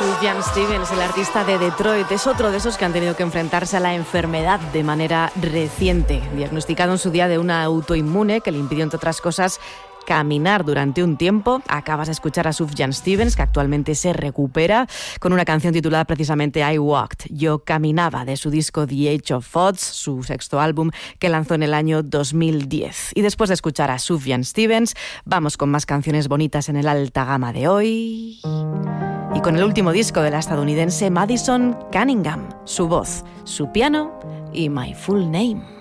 Sufjan Stevens, el artista de Detroit, es otro de esos que han tenido que enfrentarse a la enfermedad de manera reciente. Diagnosticado en su día de una autoinmune que le impidió, entre otras cosas, caminar durante un tiempo. Acabas de escuchar a Sufjan Stevens, que actualmente se recupera, con una canción titulada precisamente I Walked, Yo Caminaba, de su disco The Age of Odds, su sexto álbum que lanzó en el año 2010. Y después de escuchar a Sufjan Stevens, vamos con más canciones bonitas en el alta gama de hoy. Y con el último disco de la estadounidense Madison Cunningham, su voz, su piano y My Full Name.